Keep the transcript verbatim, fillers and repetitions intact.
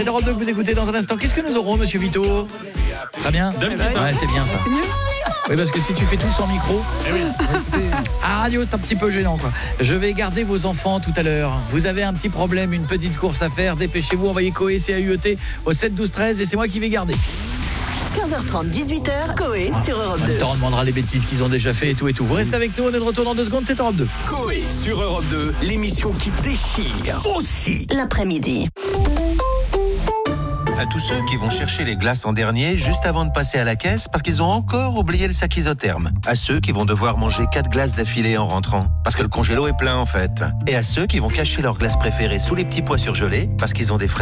C'est Europe deux que vous écoutez dans un instant. Qu'est-ce que nous aurons, monsieur Vito? Très bien. Ouais, c'est bien ça. C'est mieux. Oui, parce que si tu fais tout sans micro, Eh oui. à radio, c'est un petit peu gênant, quoi. Je vais garder vos enfants tout à l'heure. Vous avez un petit problème, une petite course à faire. Dépêchez-vous, envoyez Coé, C A U E T au sept douze treize et c'est moi qui vais garder. quinze heures trente, dix-huit heures, Coé sur Europe En même deux. temps, on demandera les bêtises qu'ils ont déjà fait et tout et tout. Vous restez avec nous, on est de retour dans deux secondes, c'est Europe deux. Coé sur Europe deux, l'émission qui déchire aussi. L'après-midi. À tous ceux qui vont chercher les glaces en dernier juste avant de passer à la caisse parce qu'ils ont encore oublié le sac isotherme. À ceux qui vont devoir manger quatre glaces d'affilée en rentrant parce que le congélo est plein en fait. Et à ceux qui vont cacher leurs glaces préférées sous les petits pois surgelés parce qu'ils ont des frais